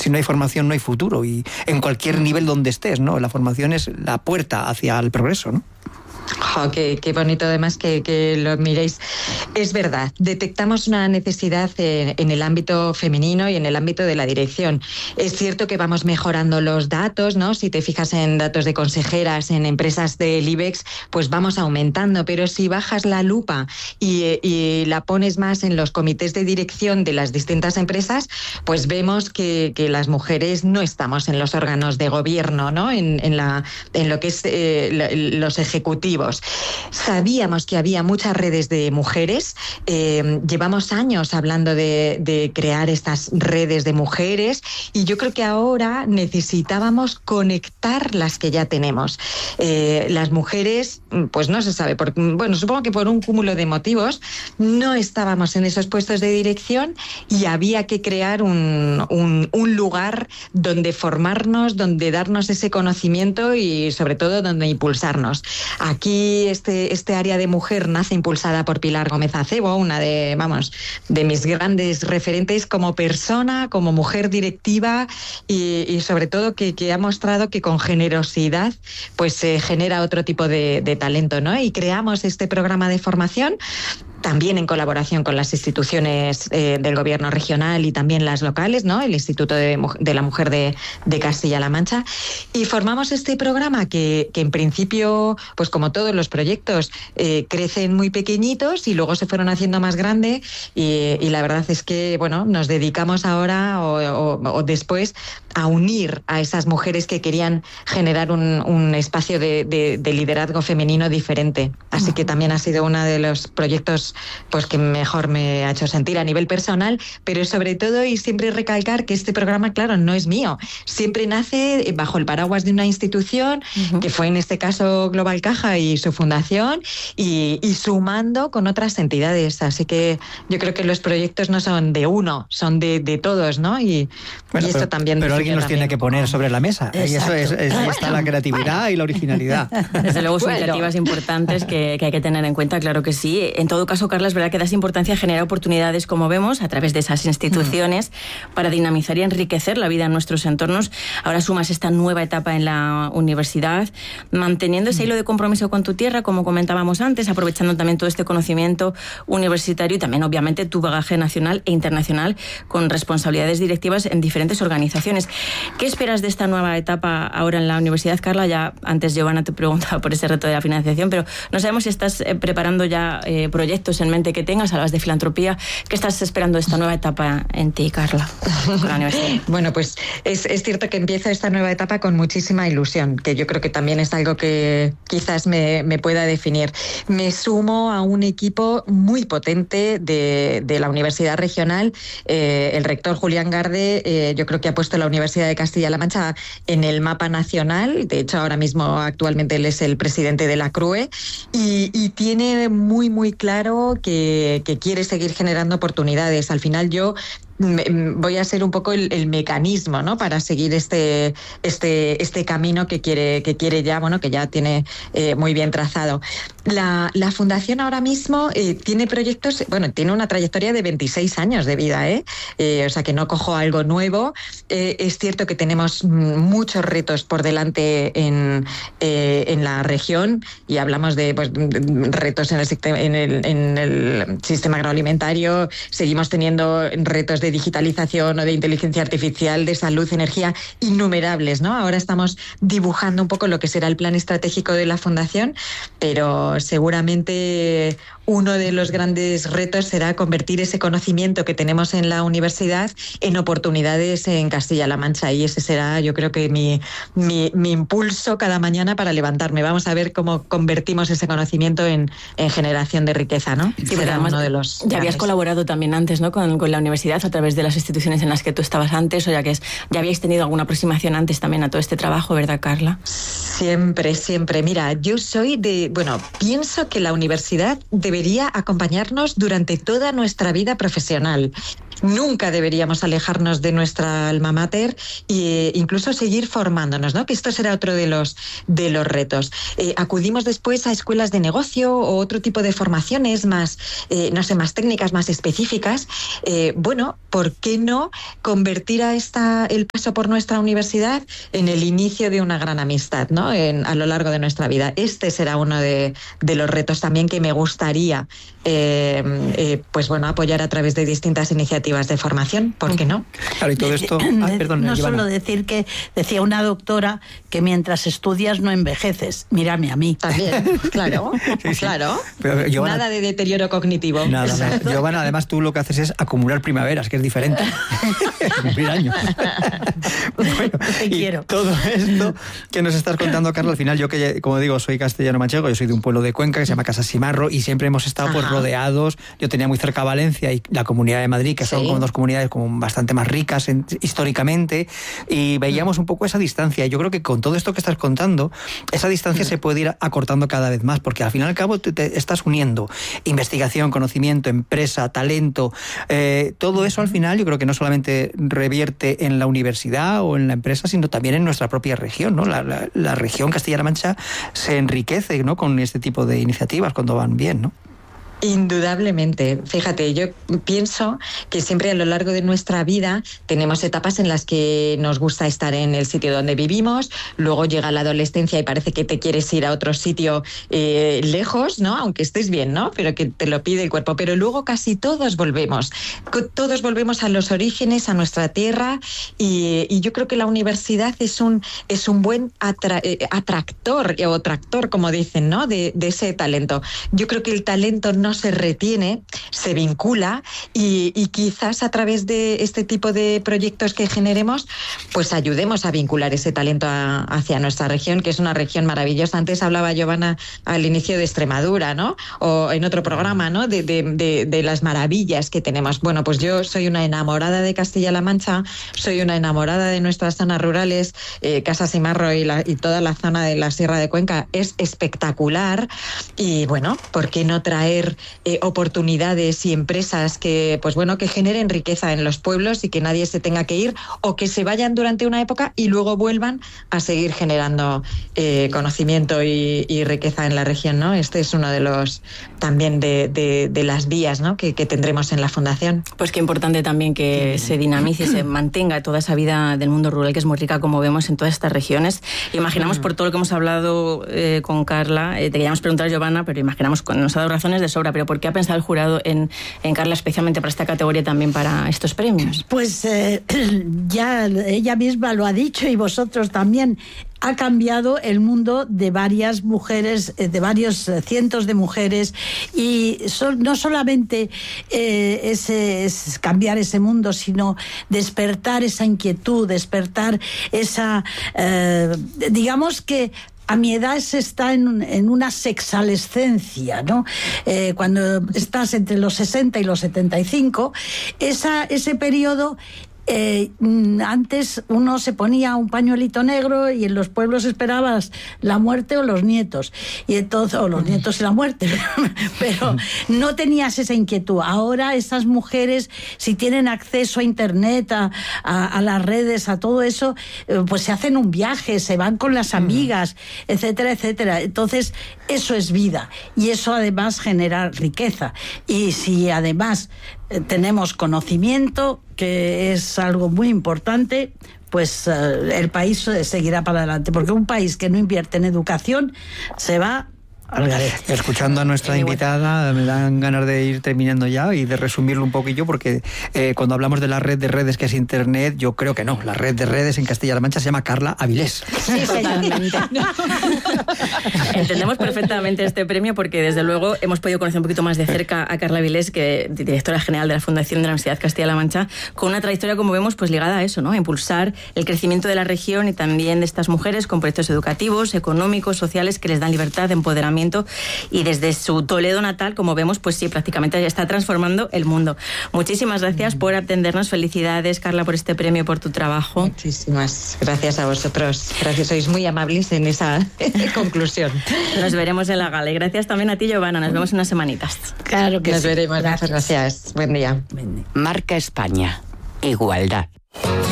si no hay formación no hay futuro, y en cualquier nivel donde estés, ¿no? La formación es la puerta hacia el progreso, ¿no? Oh, qué bonito además que lo miréis. Es verdad, detectamos una necesidad en el ámbito femenino y en el ámbito de la dirección. Es cierto que vamos mejorando los datos, ¿no? Si te fijas en datos de consejeras en empresas del IBEX, pues vamos aumentando, pero si bajas la lupa y la pones más en los comités de dirección de las distintas empresas, pues vemos que las mujeres no estamos en los órganos de gobierno, ¿no? En lo que es los ejecutivos. Sabíamos que había muchas redes de mujeres, llevamos años hablando de crear estas redes de mujeres, y yo creo que ahora necesitábamos conectar las que ya tenemos. Las mujeres, pues no se sabe, supongo que por un cúmulo de motivos no estábamos en esos puestos de dirección, y había que crear un lugar donde formarnos, donde darnos ese conocimiento y sobre todo donde impulsarnos. Aquí este área de mujer nace impulsada por Pilar Gómez Acebo, una de mis grandes referentes como persona, como mujer directiva, y sobre todo que ha mostrado que con generosidad pues se genera otro tipo de talento, ¿no? Y creamos este programa de formación también en colaboración con las instituciones del gobierno regional y también las locales, ¿no? El Instituto de la Mujer de Castilla-La Mancha. Y formamos este programa que en principio, pues como todos los proyectos, crecen muy pequeñitos y luego se fueron haciendo más grande, y la verdad es que, bueno, nos dedicamos ahora o después a unir a esas mujeres que querían generar un espacio de liderazgo femenino diferente. Así que también ha sido uno de los proyectos pues que mejor me ha hecho sentir a nivel personal, pero sobre todo, y siempre recalcar que este programa, claro, no es mío, siempre nace bajo el paraguas de una institución, que fue en este caso Global Caja y su fundación, y sumando con otras entidades. Así que yo creo que los proyectos no son de uno, son de todos, ¿no? Y esto también... Pero alguien los tiene que poner sobre la mesa. Exacto. Y eso ahí está la creatividad y la originalidad. Desde luego son iniciativas importantes que hay que tener en cuenta, claro que sí. En todo caso, Carla, es verdad que das importancia a generar oportunidades, como vemos, a través de esas instituciones para dinamizar y enriquecer la vida en nuestros entornos. Ahora sumas esta nueva etapa en la universidad, manteniendo ese hilo de compromiso con tu tierra, como comentábamos antes, aprovechando también todo este conocimiento universitario y también, obviamente, tu bagaje nacional e internacional con responsabilidades directivas en diferentes organizaciones. ¿Qué esperas de esta nueva etapa ahora en la universidad, Carla? Ya antes Giovanna te preguntaba por ese reto de la financiación, pero no sabemos si estás preparando ya proyectos en mente que tengas, hablas de filantropía. ¿Qué estás esperando de esta nueva etapa en ti, Carla, con la universidad? Bueno, pues es cierto que empiezo esta nueva etapa con muchísima ilusión, que yo creo que también es algo que quizás me pueda definir. Me sumo a un equipo muy potente de la Universidad Regional. El rector Julián Garde, yo creo que ha puesto la Universidad de Castilla-La Mancha en el mapa nacional. De hecho, ahora mismo actualmente él es el presidente de la CRUE, y tiene muy, muy claro que quiere seguir generando oportunidades. Al final yo voy a ser un poco el mecanismo, ¿no?, para seguir este camino que quiere ya, bueno, que ya tiene muy bien trazado. La fundación ahora mismo tiene proyectos, bueno, tiene una trayectoria de 26 años de vida, o sea que no cojo algo nuevo. Es cierto que tenemos muchos retos por delante en la región, y hablamos de retos en el sistema agroalimentario. Seguimos teniendo retos de digitalización o de inteligencia artificial, de salud, energía, innumerables, ¿no? Ahora estamos dibujando un poco lo que será el plan estratégico de la fundación, pero seguramente uno de los grandes retos será convertir ese conocimiento que tenemos en la universidad en oportunidades en Castilla-La Mancha, y ese será, yo creo que mi impulso cada mañana para levantarme. Vamos a ver cómo convertimos ese conocimiento en generación de riqueza, ¿no? Sí, será uno de los ya habías colaborado también antes, ¿no?, con la universidad a través de las instituciones en las que tú estabas antes, o ya habíais tenido alguna aproximación antes también a todo este trabajo, ¿verdad, Carla? Siempre. Mira, yo soy pienso que la universidad debería acompañarnos durante toda nuestra vida profesional. nunca deberíamos alejarnos de nuestra alma mater e incluso seguir formándonos, ¿no? Que esto será otro de los retos. Acudimos después a escuelas de negocio o otro tipo de formaciones más, más técnicas, más específicas. Bueno, ¿por qué no convertir el paso por nuestra universidad en el inicio de una gran amistad, ¿no? A lo largo de nuestra vida? Este será uno de los retos también que me gustaría apoyar a través de distintas iniciativas de formación. ¿Por qué no? Claro, y todo esto... perdón, no Giovanna. solo decir que decía una doctora que mientras estudias no envejeces. Mírame a mí. También, claro, Sí. claro. Pero, Giovanna, nada de deterioro cognitivo. Nada. Giovanna, además tú lo que haces es acumular primaveras, que es diferente. Cumplir años. Bueno, Te quiero. Todo esto que nos estás contando, Carla, al final yo que, como digo, soy castellano-manchego, yo soy de un pueblo de Cuenca que se llama Casasimarro y siempre hemos estado pues rodeados. Yo tenía muy cerca Valencia y la Comunidad de Madrid, que son como dos comunidades como bastante más ricas históricamente, y veíamos un poco esa distancia. Yo creo que con todo esto que estás contando, esa distancia se puede ir acortando cada vez más, porque al fin y al cabo te estás uniendo investigación, conocimiento, empresa, talento, todo eso al final yo creo que no solamente revierte en la universidad o en la empresa, sino también en nuestra propia región, ¿no? La región Castilla-La Mancha se enriquece, ¿no? Con este tipo de iniciativas cuando van bien, ¿no? Indudablemente. Fíjate, yo pienso que siempre a lo largo de nuestra vida tenemos etapas en las que nos gusta estar en el sitio donde vivimos, luego llega la adolescencia y parece que te quieres ir a otro sitio lejos, ¿no? Aunque estés bien, ¿no? Pero que te lo pide el cuerpo. Pero luego casi todos volvemos a los orígenes, a nuestra tierra, y yo creo que la universidad es un buen atractor o tractor, como dicen, ¿no? De ese talento. Yo creo que el talento no se retiene, se vincula y quizás a través de este tipo de proyectos que generemos, pues ayudemos a vincular ese talento hacia nuestra región, que es una región maravillosa. Antes hablaba Giovanna al inicio de Extremadura, ¿no? O en otro programa, ¿no? De las maravillas que tenemos. Bueno, pues yo soy una enamorada de Castilla-La Mancha, soy una enamorada de nuestras zonas rurales, Casasimarro y toda la zona de la Sierra de Cuenca es espectacular, y bueno, ¿por qué no traer oportunidades y empresas que generen riqueza en los pueblos y que nadie se tenga que ir o que se vayan durante una época y luego vuelvan a seguir generando conocimiento y riqueza en la región, ¿no? Este es uno de los también de las vías, ¿no? que tendremos en la Fundación. Pues qué importante también que se dinamice y se mantenga toda esa vida del mundo rural, que es muy rica, como vemos en todas estas regiones. Imaginamos, por todo lo que hemos hablado con Carla, te queríamos preguntar, Giovanna, pero imaginamos, nos ha dado razones de sobra, pero ¿por qué ha pensado el jurado en Carla especialmente para esta categoría, también para estos premios? Pues ya ella misma lo ha dicho y vosotros también. Ha cambiado el mundo de varias mujeres, de varios cientos de mujeres, y no solamente es cambiar ese mundo, sino despertar esa inquietud, despertar esa... digamos que a mi edad se está en una sexalescencia, ¿no? Cuando estás entre los 60 y los 75, ese periodo... antes uno se ponía un pañuelito negro y en los pueblos esperabas la muerte o los nietos, y entonces, o los nietos y la muerte, pero no tenías esa inquietud. Ahora esas mujeres, si tienen acceso a internet, a las redes, a todo eso, pues se hacen un viaje, se van con las amigas, etcétera, etcétera. Entonces eso es vida, y eso además genera riqueza. Y si además tenemos conocimiento, que es algo muy importante, pues el país seguirá para adelante, porque un país que no invierte en educación se va al garete. Escuchando a nuestra invitada, me dan ganas de ir terminando ya y de resumirlo un poquillo, porque cuando hablamos de la red de redes que es Internet, yo creo que no. La red de redes en Castilla-La Mancha se llama Carla Avilés. Sí, totalmente. Entendemos perfectamente este premio, porque desde luego hemos podido conocer un poquito más de cerca a Carla Avilés, que directora general de la Fundación de la Universidad Castilla-La Mancha, con una trayectoria, como vemos, pues ligada a eso, ¿no? A impulsar el crecimiento de la región y también de estas mujeres con proyectos educativos, económicos, sociales, que les dan libertad, empoderamiento empoderamiento, y desde su Toledo natal, como vemos, pues sí, prácticamente está transformando el mundo. Muchísimas gracias por atendernos. Felicidades, Carla, por este premio, por tu trabajo. Muchísimas gracias a vosotros. Gracias, sois muy amables en esa conclusión. Nos veremos en la gala. Y gracias también a ti, Giovanna. Nos vemos en unas semanitas. Claro que Nos sí. veremos. Gracias. Muchas gracias. Buen día. Marca España. Igualdad.